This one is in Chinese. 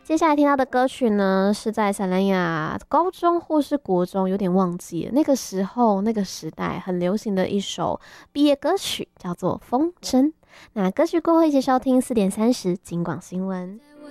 接下来听到的歌曲呢，是在塞兰雅高中或是国中，有点忘记了。那个时候、那个时代很流行的一首毕业歌曲，叫做《风筝》。那歌曲过后，一起收听4:30金广新闻。